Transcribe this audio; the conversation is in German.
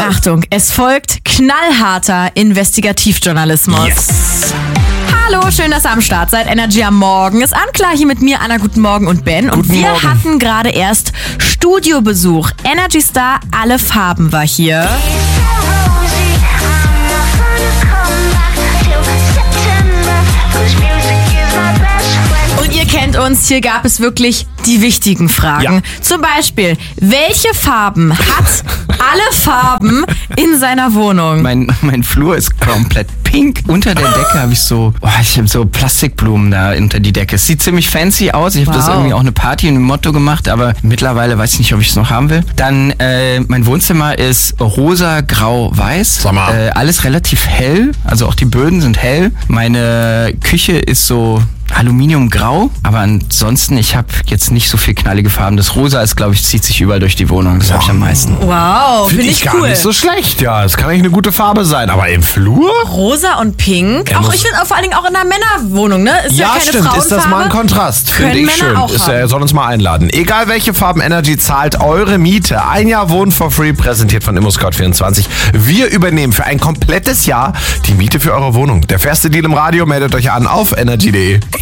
Achtung, es folgt knallharter Investigativjournalismus. Yes. Hallo, schön, dass ihr am Start seid. Energy am Morgen ist anklar hier mit mir, Anna, guten Morgen und Ben. Und wir hatten gerade erst Studiobesuch. Energy Star Alle Farben war hier. Und ihr kennt uns, hier gab es wirklich die wichtigen Fragen. Ja. Zum Beispiel, welche Farben hat Alle Farben in seiner Wohnung? Mein Flur ist komplett pink. Unter der Decke habe ich so Plastikblumen da unter die Decke. Es sieht ziemlich fancy aus. Ich habe das irgendwie auch eine Party und ein Motto gemacht, aber mittlerweile weiß ich nicht, ob ich es noch haben will. Dann mein Wohnzimmer ist rosa, grau, weiß. Sommer. Alles relativ hell, also auch die Böden sind hell. Meine Küche ist so Aluminiumgrau, aber ansonsten, ich habe jetzt nicht so viel knallige Farben. Das Rosa ist, glaube ich, zieht sich überall durch die Wohnung. Das habe ich am meisten. Wow, finde ich gar cool. nicht so schlecht, ja. Das kann eigentlich eine gute Farbe sein. Aber im Flur? Rosa und Pink. Er Auch muss- ich finde vor allen Dingen auch in einer Männerwohnung, ne? Ist ja keine stimmt. Ist das Frauenfarbe. mal ein Kontrast? Finde Können ich Männer schön. auch haben. Er soll uns mal einladen. Egal welche Farben Energy zahlt eure Miete. Ein Jahr Wohnen for free, präsentiert von ImmoScout24. Wir übernehmen für ein komplettes Jahr die Miete für eure Wohnung. Der fairste Deal im Radio, meldet euch an auf energy.de.